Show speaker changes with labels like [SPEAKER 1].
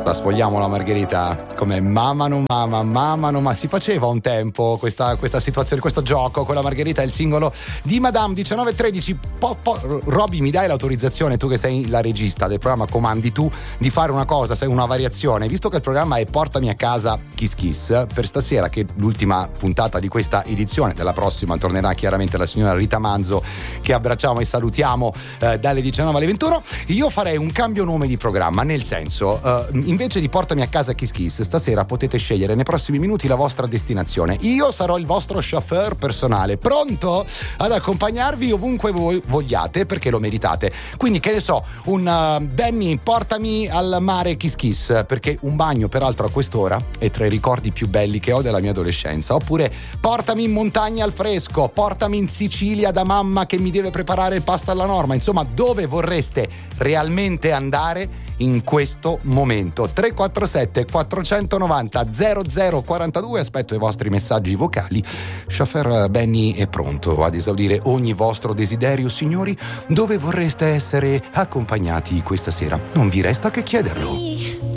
[SPEAKER 1] La sfogliamo la margherita come mamma no ma si faceva un tempo questa situazione, questo gioco con la margherita, il singolo di Madame. 19:13. Roby, mi dai l'autorizzazione, tu che sei la regista del programma, comandi tu di fare una cosa, sai, una variazione, visto che il programma è Portami a casa Kiss Kiss, per stasera, che è l'ultima puntata di questa edizione, della prossima tornerà chiaramente la signora Rita Manzo, che abbracciamo e salutiamo dalle 19 alle 21. Io farei un cambio nome di programma, nel senso, invece di Portami a casa Kiss Kiss, stasera potete scegliere nei prossimi minuti la vostra destinazione. Io sarò il vostro chauffeur personale, pronto ad accompagnarvi ovunque voi vogliate, perché lo meritate. Quindi, che ne so, un Benny, portami al mare Kiss Kiss, perché un bagno peraltro a quest'ora è tra i ricordi più belli che ho della mia adolescenza. Oppure portami in montagna al fresco, portami in Sicilia da mamma che mi deve preparare il pasta alla norma. Insomma, dove vorreste realmente andare in questo momento? 347 490 0042. Aspetto i vostri messaggi vocali. Chauffeur Benny è pronto ad esaudire ogni vostro desiderio. Signori, dove vorreste essere accompagnati questa sera? Non vi resta che chiederlo.